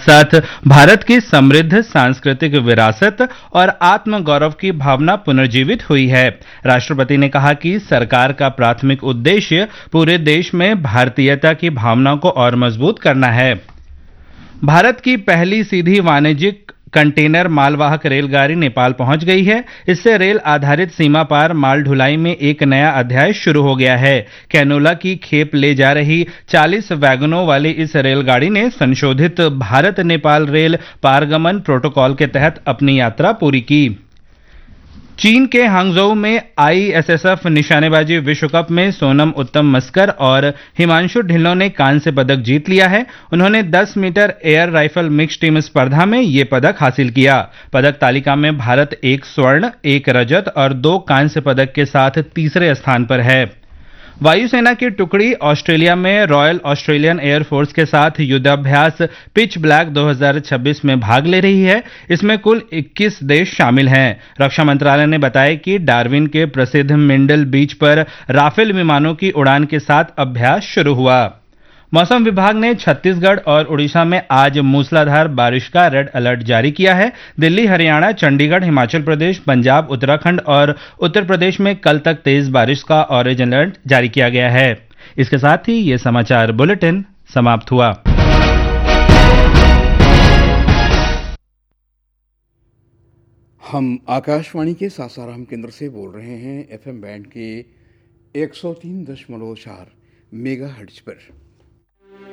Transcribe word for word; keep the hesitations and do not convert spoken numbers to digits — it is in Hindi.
साथ भारत की समृद्ध सांस्कृतिक विरासत और आत्मगौरव की भावना पुनर्जीवित हुई है। राष्ट्रपति ने कहा कि सरकार का प्राथमिक उद्देश्य पूरे देश में भारतीयता की भावना को और मजबूत करना है। भारत की पहली सीधी वाणिज्यिक कंटेनर मालवाहक रेलगाड़ी नेपाल पहुंच गई है। इससे रेल आधारित सीमा पार माल ढुलाई में एक नया अध्याय शुरू हो गया है। कैनोला की खेप ले जा रही चालीस वैगनों वाली इस रेलगाड़ी ने संशोधित भारत नेपाल रेल पारगमन प्रोटोकॉल के तहत अपनी यात्रा पूरी की। चीन के हांगझोउ में आईएसएसएफ निशानेबाजी विश्व कप में सोनम उत्तम मस्कर और हिमांशु ढिल्लों ने कांस्य पदक जीत लिया है। उन्होंने दस metre air rifle mix team स्पर्धा में ये पदक हासिल किया। पदक तालिका में भारत एक स्वर्ण, एक रजत और दो कांस्य पदक के साथ तीसरे स्थान पर है। वायुसेना की टुकड़ी ऑस्ट्रेलिया में रॉयल ऑस्ट्रेलियन एयरफोर्स के साथ युद्धाभ्यास पिच ब्लैक दो हज़ार छब्बीस में भाग ले रही है। इसमें कुल इक्कीस देश शामिल हैं। रक्षा मंत्रालय ने बताया कि डार्विन के प्रसिद्ध मिंडल बीच पर राफेल विमानों की उड़ान के साथ अभ्यास शुरू हुआ। मौसम विभाग ने छत्तीसगढ़ और उड़ीसा में आज मूसलाधार बारिश का रेड अलर्ट जारी किया है। दिल्ली, हरियाणा, चंडीगढ़, हिमाचल प्रदेश, पंजाब, उत्तराखंड और उत्तर प्रदेश में कल तक तेज बारिश का ऑरेंज अलर्ट जारी किया गया है। इसके साथ ही ये समाचार बुलेटिन समाप्त हुआ। हम आकाशवाणी के सासाराम केंद्र से बोल रहे हैं एफएम बैंड के एक सौ तीन दशमलव चार मेगा हर्ट्ज पर।